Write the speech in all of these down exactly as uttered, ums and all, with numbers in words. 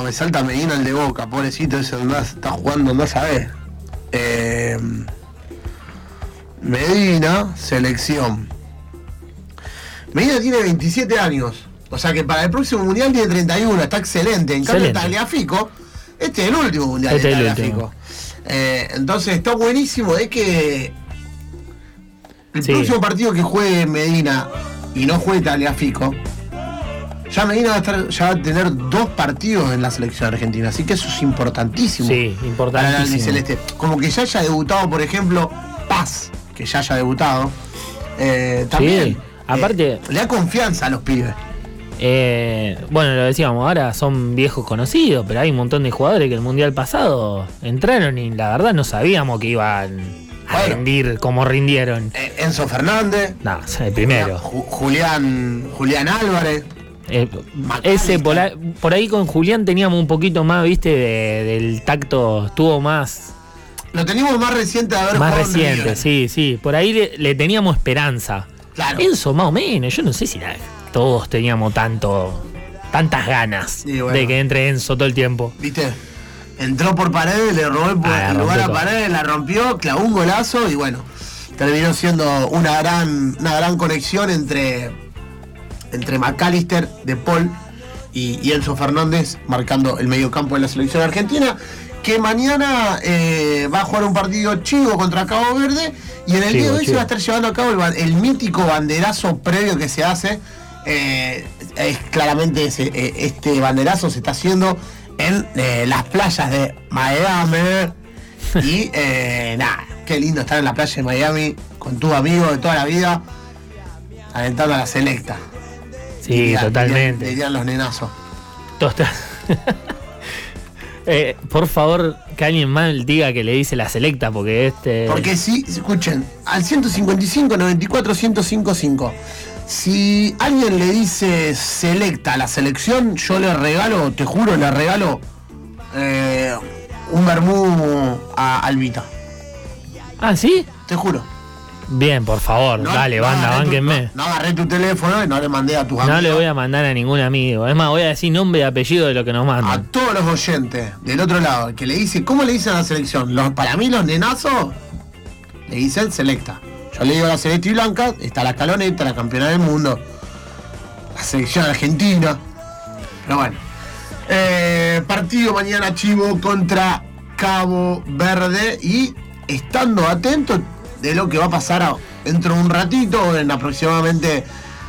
me salta Medina, el de Boca, pobrecito, ese andá, está jugando, no sabés. Eh, Medina, selección. Medina tiene veintisiete años, o sea que para el próximo mundial tiene treinta y uno, está excelente. En cambio, Tagliafico, este es el último mundial este de Tagliafico. Eh, entonces está buenísimo, es que el sí. próximo partido que juegue Medina y no juegue Tagliafico, ya Medina va a, estar, ya va a tener dos partidos en la selección argentina, así que eso es importantísimo. Sí, importantísimo. Para el albiceleste. Como que ya haya debutado, por ejemplo, Paz, que ya haya debutado. Eh, también sí. Aparte, eh, le da confianza a los pibes. Eh, bueno, lo decíamos, ahora son viejos conocidos, pero hay un montón de jugadores que el mundial pasado entraron y la verdad no sabíamos que iban a bueno, rendir como rindieron. Eh, Enzo Fernández. No, el primero. Julián, Julián Álvarez. Eh, ese por ahí, por ahí con Julián teníamos un poquito más, viste, de, del tacto, estuvo más. Lo teníamos más reciente de haber Más jugado reciente, sí, sí. Por ahí le, le teníamos esperanza. Claro. Enzo más o menos, yo no sé si la, todos teníamos tanto, tantas ganas sí, bueno. de que entre Enzo todo el tiempo. Viste, entró por Paredes, le robó el, ah, el lugar a Paredes, la rompió, clavó un golazo y bueno, terminó siendo una gran, una gran conexión entre, entre McAllister, De Paul y, y Enzo Fernández, marcando el mediocampo de la selección argentina, que mañana eh, va a jugar un partido chivo contra Cabo Verde y en el chivo, día de hoy chivo. se va a estar llevando a cabo el, el mítico banderazo previo que se hace. Eh, es claramente ese, eh, este banderazo se está haciendo en eh, las playas de Miami y eh, nada, qué lindo estar en la playa de Miami con tus amigos de toda la vida alentando a la selecta. Sí, dirían, totalmente. Dirían, dirían los nenazos. Total. Eh, por favor, que alguien más diga que le dice la selecta, porque este... Porque sí, escuchen, al ciento cincuenta y cinco, noventa y cuatro, ciento cincuenta y cinco, si alguien le dice selecta a la selección, yo le regalo, te juro, le regalo eh, un vermú a Albita. ¿Ah, sí? Te juro. Bien, por favor, no, dale, no banda, bánquenme. No, no agarré tu teléfono y no le mandé a tus amigos. No le voy a mandar a ningún amigo. Es más, voy a decir nombre y apellido de lo que nos mandan. A todos los oyentes del otro lado, que le dice, ¿cómo le dicen a la selección? Los, para mí los nenazos le dicen selecta. Yo le digo a la celeste y blanca, está la escaloneta, la campeona del mundo, la selección argentina. Pero bueno. Eh, partido mañana chivo contra Cabo Verde y estando atentos de lo que va a pasar a, dentro de un ratito, en aproximadamente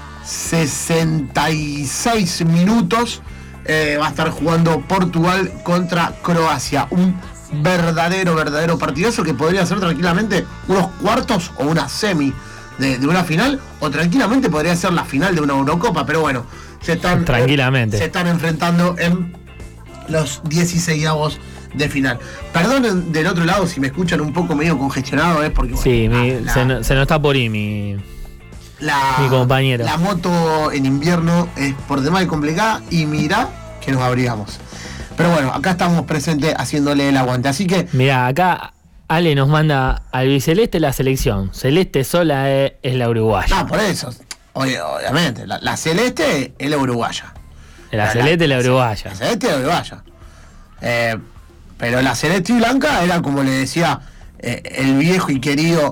sesenta y seis minutos, eh, va a estar jugando Portugal contra Croacia. Un verdadero, verdadero partidazo que podría ser tranquilamente unos cuartos o una semi de, de una final, o tranquilamente podría ser la final de una Eurocopa, pero bueno, se están, tranquilamente. Eh, se están enfrentando en los dieciseisavos de final. Perdón del otro lado si me escuchan un poco medio congestionado, es porque bueno, sí, la, mi, la, se, no, se nos está por ahí mi, la, mi compañero. La moto en invierno es por demás complicada y mirá que nos abrigamos. Pero bueno, acá estamos presentes haciéndole el aguante. Así que. Mirá, acá Ale nos manda albiceleste la selección. Celeste sola es, es la uruguaya. No, por eso. Obviamente, la, la celeste es la uruguaya. La, la celeste es la uruguaya. La celeste es la uruguaya. Eh. Pero la celeste y blanca era, como le decía eh, el viejo y querido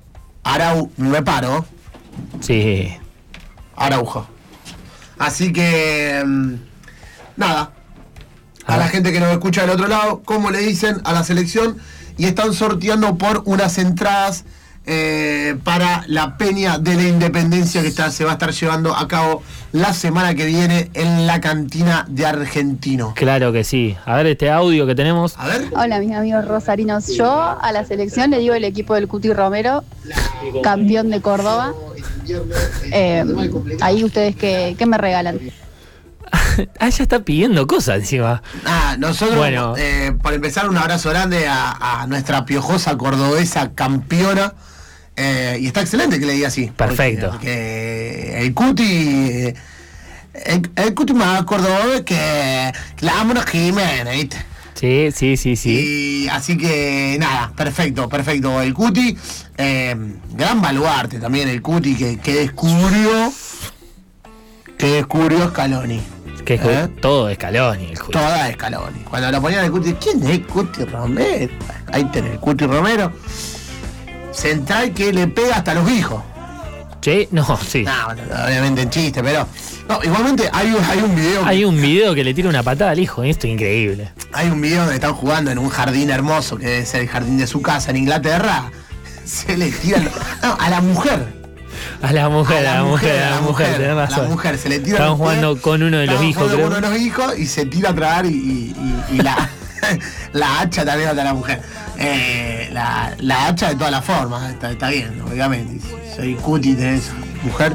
Arau, me paro. Sí. Araujo. Así que, mmm, nada. A la gente que nos escucha del otro lado, como le dicen a la selección, y están sorteando por unas entradas eh, para la Peña de la Independencia que está, se va a estar llevando a cabo la semana que viene en la cantina de Argentino. Claro que sí. A ver este audio que tenemos. A ver. Hola mis amigos rosarinos. Yo a la selección le digo el equipo del Cuti Romero, campeón de Córdoba. Eh, ahí ustedes qué, qué me regalan. Ah, ya está pidiendo cosas encima. Ah, nosotros, bueno. eh, por empezar, un abrazo grande a, a nuestra piojosa cordobesa campeona. Eh, y está excelente que le diga así. Perfecto. Porque, porque el Cuti. El, el Cuti más cordobés que la Amora Jiménez, ¿viste? Sí, sí, sí, sí. Y así que nada, perfecto, perfecto. El Cuti, eh, gran baluarte también el Cuti que, que descubrió. Que descubrió Scaloni. Que es ¿Eh? todo de Scaloni el Cuti. Toda de Scaloni. Cuando lo ponían el Cuti, ¿quién es Cuti Romero? Ahí tenés el Cuti Romero. Central que le pega hasta los hijos. Sí, no, sí. No, obviamente en chiste, pero. No, igualmente hay, hay un video. Hay un video que le tira una patada al hijo, esto es increíble. Hay un video donde están jugando en un jardín hermoso, que es el jardín de su casa en Inglaterra. Se le tira. No, a la mujer. A la mujer, a la, a la mujer, a la mujer, tenés razón. A la mujer se le tira. Estaban jugando con uno de los hijos, creo. Con uno de los hijos y se tira a tragar y, y, y, y la, la hacha también a la mujer. Eh, la, la hacha de todas las formas, está, está bien, obviamente. Soy Cuti, tenés mujer.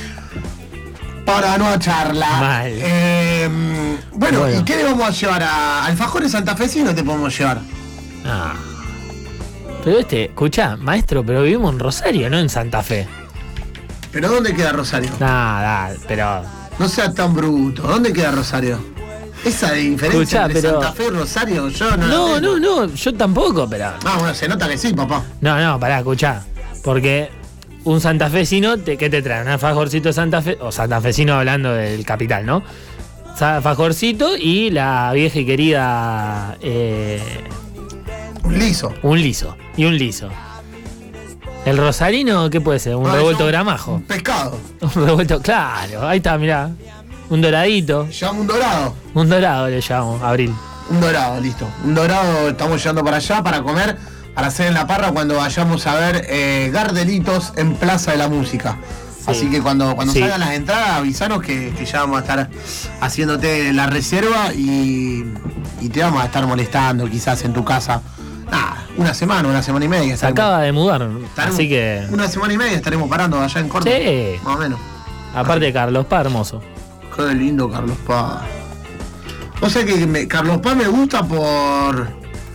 Para no charla. Mal. Eh, bueno, bueno, ¿y qué le vamos a llevar? ¿A Alfajores santafesinos te podemos llevar? Ah. Pero este, escuchá, maestro, pero vivimos en Rosario, no en Santa Fe. ¿Pero dónde queda Rosario? Nada, pero. No sea tan bruto. ¿Dónde queda Rosario? Esa diferencia Escuchá, entre pero... Santa Fe y Rosario, yo no No, la no, no, yo tampoco, pero. Ah, bueno, se nota que sí, papá. No, no, pará, escuchá. Porque un santafesino, te, ¿qué te trae? Un alfajorcito Santa Fe, o santafesino hablando del capital, ¿no? Alfajorcito y la vieja y querida. Eh, Un liso. un liso. Y un liso. ¿El rosarino qué puede ser? ¿Un Ah, revuelto yo- gramajo? Un pescado. Un revuelto, claro, ahí está, mirá. Un doradito. Llama un dorado. Un dorado le llamo, Abril. Un dorado, listo. Un dorado, estamos llegando para allá para comer, para hacer en la parra cuando vayamos a ver eh, Gardelitos en Plaza de la Música. Sí. Así que cuando, cuando Sí. salgan las entradas, avisanos que, que ya vamos a estar haciéndote la reserva y, y te vamos a estar molestando quizás en tu casa. Nada, una semana, una semana y media. Se estaremos- acaba de mudar, estaremos- así que. Una semana y media estaremos parando allá en Córdoba. Sí. Más o menos. Aparte de Carlos Paz, hermoso. Qué lindo Carlos Paz. O sea que me- Carlos Paz me gusta por.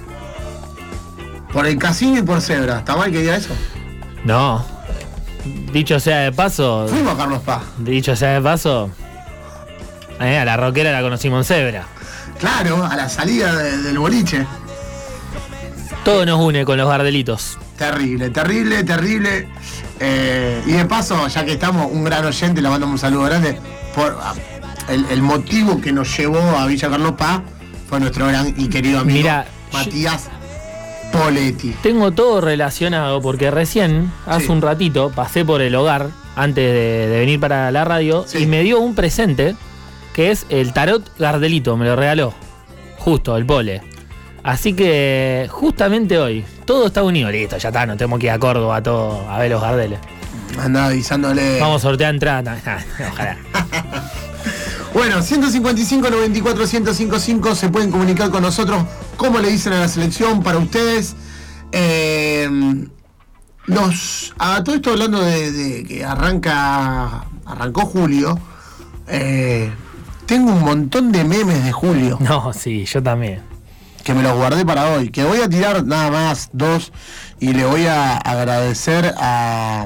Por el casino y por Zebra. ¿Está mal que diga eso? No. Dicho sea de paso. Fuimos a Carlos Paz. Dicho sea de paso. eh, a la rockera la conocimos en Zebra. Claro, a la salida de- del boliche. Todo nos une con los Gardelitos. Terrible, terrible, terrible. Eh, y de paso, ya que estamos, un gran oyente, le mandamos un saludo grande. Por ah, el, el motivo que nos llevó a Villa Carlos Paz fue nuestro gran y querido amigo Mirá, Matías Poletti. Tengo todo relacionado porque recién, hace Sí. un ratito, pasé por el hogar antes de, de venir para la radio Sí. y me dio un presente que es el tarot Gardelito, me lo regaló. Justo, el Pole. Así que justamente hoy, todo está unido, listo, ya está, no tenemos que ir a Córdoba todo, a ver los Gardeles. Anda avisándole. Vamos a sortear entrada. Ojalá. Bueno, ciento cincuenta y cinco, noventa y cuatro, ciento cincuenta y cinco se pueden comunicar con nosotros. ¿Cómo le dicen a la selección para ustedes? Eh, nos, a todo esto hablando de, de que arranca arrancó julio. eh, tengo un montón de memes de julio No, sí, yo también. que me los guardé para hoy. Que voy a tirar nada más dos y le voy a agradecer a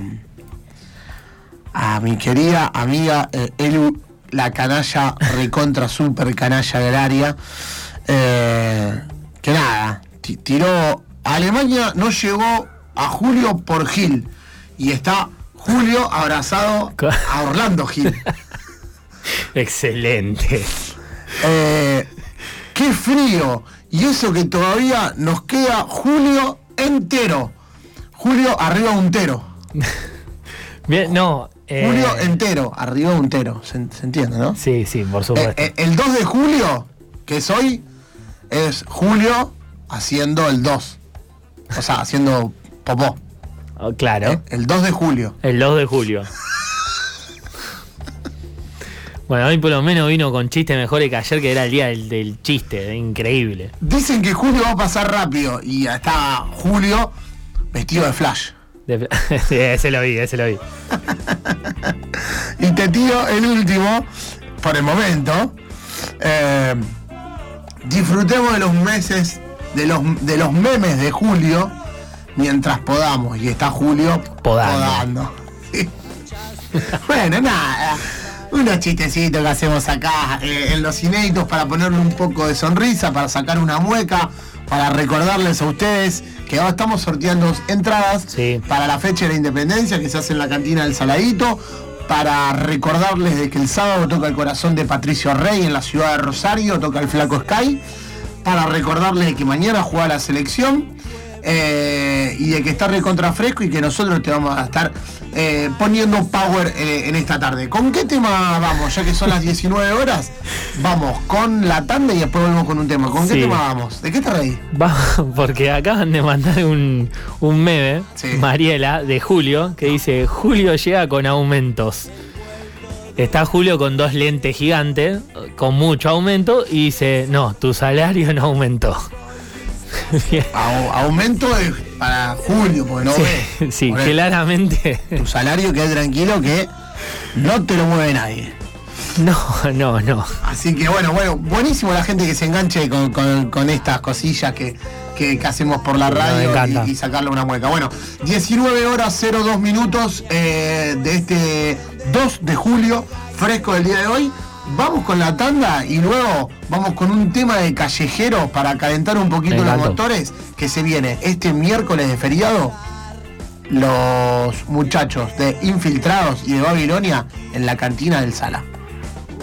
a mi querida amiga eh, Elu, la canalla recontra super canalla del área. Eh, que nada, ti- tiró. Alemania no llegó a Julio por Gil. Y está Julio abrazado a Orlando Gil. Excelente. Eh, ¡Qué frío! Y eso que todavía nos queda Julio entero. Julio arriba un tero. Bien, no. eh, Julio entero, arriba un tero. Se, se entiende, ¿no? Sí, sí, por Eh, supuesto. eh, el dos de julio, que es hoy, es Julio haciendo el dos. O sea, haciendo popó. Oh, claro. Eh, El dos de julio. El dos de julio. Bueno, hoy por lo menos vino con chistes mejores que ayer, que era el día del, del chiste, increíble. Dicen que julio va a pasar rápido y está Julio vestido de Flash. De- sí, ese lo vi, ese lo vi. Y te tiro el último, por el momento. Eh, disfrutemos de los meses, de los, de los memes de julio, mientras podamos. Y está Julio Podando. podando. Sí. Bueno, nada. Unos chistecitos que hacemos acá eh, en los inéditos para ponerle un poco de sonrisa, para sacar una mueca, para recordarles a ustedes que ahora estamos sorteando entradas Sí. para la fecha de la independencia que se hace en la cantina del Saladito. para recordarles de que el sábado toca el Corazón de Patricio Rey en la ciudad de Rosario, toca el Flaco Sky, para recordarles de que mañana juega la selección eh, y de que está recontra fresco y que nosotros te vamos a estar eh, poniendo power eh, en esta tarde. ¿Con qué tema vamos? Ya que son las diecinueve horas, vamos con la tanda y después volvemos con un tema. ¿Con qué Sí. tema vamos? ¿De qué te reís? Vamos, porque acaban de mandar un, un meme, Sí. Mariela, de Julio, que dice: Julio llega con aumentos. Está Julio con dos lentes gigantes, con mucho aumento, y dice: no, tu salario no aumentó. Bien. A- aumento de- para julio, porque no Sí, ve. sí, Por eso, claramente. tu salario quede tranquilo que no te lo mueve nadie. No, no, no. Así que bueno, bueno, buenísimo la gente que se enganche con, con- con estas cosillas que, que, que hacemos por la Me radio encanta. y, y sacarle una mueca. Bueno, diecinueve horas cero dos minutos eh, de este dos de julio, fresco del día de hoy. Vamos con la tanda y luego vamos con un tema de callejeros para calentar un poquito Me los encantó. motores, que se viene este miércoles de feriado. Los muchachos de Infiltrados y de Babilonia en la cantina del Sala.